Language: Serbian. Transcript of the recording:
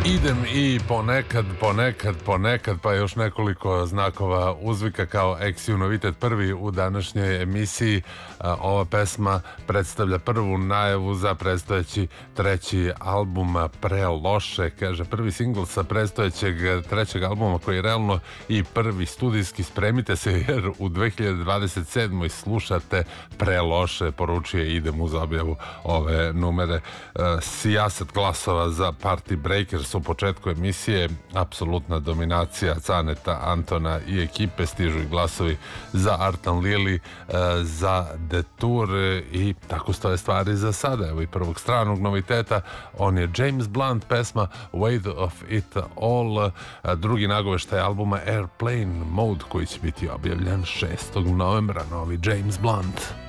Idem i ponekad, pa još nekoliko znakova uzvika kao ex-ju novitet prvi u današnjoj emisiji. Ova pesma predstavlja prvu najavu za predstojeći treći album Preloše, kaže prvi singl sa predstojećeg trećeg albuma koji je realno i prvi studijski. Spremite se jer u 2027. slušate Preloše, poručuje Idem uz objavu ove numere. Sijasat glasova za Party Breakers u početku emisije, apsolutna dominacija Caneta, Antona i ekipe, stižu i glasovi za Artan Lili, za Detour i tako stoje stvari za sada. Evo i prvog stranog noviteta, on je James Blunt, pesma Weight of It All, drugi nagoveštaj albuma Airplane Mode koji će biti objavljen 6. novembra, novi James Blunt.